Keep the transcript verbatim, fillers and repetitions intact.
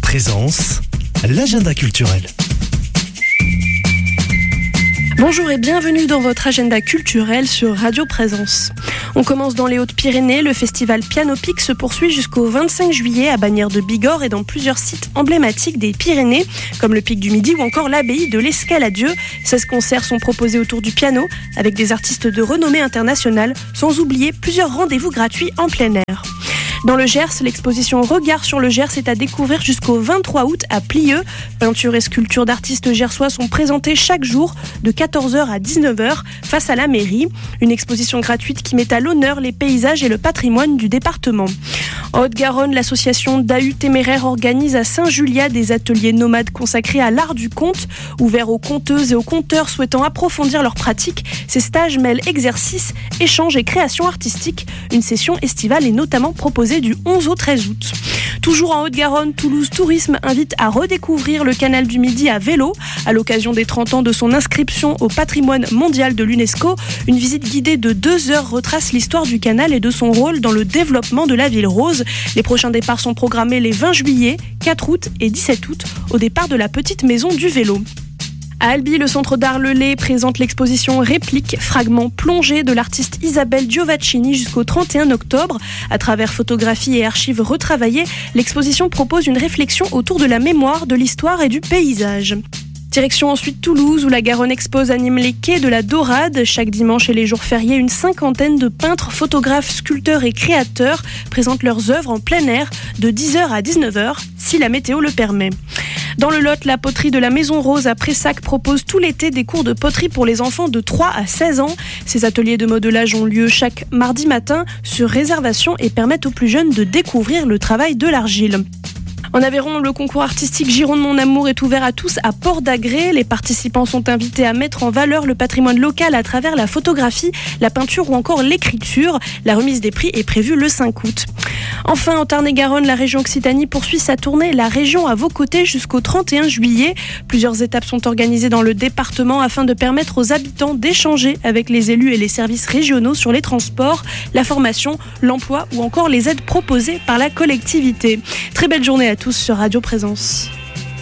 Présence, l'agenda culturel. Bonjour et bienvenue dans votre agenda culturel sur Radio Présence. On commence dans les Hautes-Pyrénées. Le festival Piano Pic se poursuit jusqu'au vingt-cinq juillet à Bagnères de Bigorre et dans plusieurs sites emblématiques des Pyrénées, comme le Pic du Midi ou encore l'abbaye de l'Escaladieu. seize concerts sont proposés autour du piano avec des artistes de renommée internationale, sans oublier plusieurs rendez-vous gratuits en plein air. Dans le Gers, l'exposition Regard sur le Gers est à découvrir jusqu'au vingt-trois août à Plieux. Peintures et sculptures d'artistes gersois sont présentées chaque jour de quatorze heures à dix-neuf heures face à la mairie. Une exposition gratuite qui met à l'honneur les paysages et le patrimoine du département. En Haute-Garonne, l'association Dahu Téméraire organise à Saint-Juliat des ateliers nomades consacrés à l'art du conte, ouverts aux conteuses et aux conteurs souhaitant approfondir leur pratique. Ces stages mêlent exercices, échanges et création artistique. Une session estivale est notamment proposée du onze au treize août. Toujours en Haute-Garonne, Toulouse Tourisme invite à redécouvrir le canal du Midi à vélo. À l'occasion des trente ans de son inscription au patrimoine mondial de l'UNESCO, une visite guidée de deux heures retrace l'histoire du canal et de son rôle dans le développement de la ville rose. Les prochains départs sont programmés les vingt juillet, quatre août et dix-sept août au départ de la petite maison du vélo. À Albi, le centre d'art Le Lay présente l'exposition Réplique, fragments plongés de l'artiste Isabelle Giovaccini jusqu'au trente et un octobre. À travers photographies et archives retravaillées, l'exposition propose une réflexion autour de la mémoire, de l'histoire et du paysage. Direction ensuite Toulouse où la Garonne Expose anime les quais de la Dorade. Chaque dimanche et les jours fériés, une cinquantaine de peintres, photographes, sculpteurs et créateurs présentent leurs œuvres en plein air de dix heures à dix-neuf heures, si la météo le permet. Dans le Lot, la poterie de la Maison Rose à Pressac propose tout l'été des cours de poterie pour les enfants de trois à seize ans. Ces ateliers de modelage ont lieu chaque mardi matin sur réservation et permettent aux plus jeunes de découvrir le travail de l'argile. En Aveyron, le concours artistique Gironde Mon Amour est ouvert à tous à Port d'Agré. Les participants sont invités à mettre en valeur le patrimoine local à travers la photographie, la peinture ou encore l'écriture. La remise des prix est prévue le cinq août. Enfin, en Tarn-et-Garonne, la région Occitanie poursuit sa tournée La Région à vos côtés jusqu'au trente et un juillet. Plusieurs étapes sont organisées dans le département afin de permettre aux habitants d'échanger avec les élus et les services régionaux sur les transports, la formation, l'emploi ou encore les aides proposées par la collectivité. Très belle journée à tous sur Radio Présence.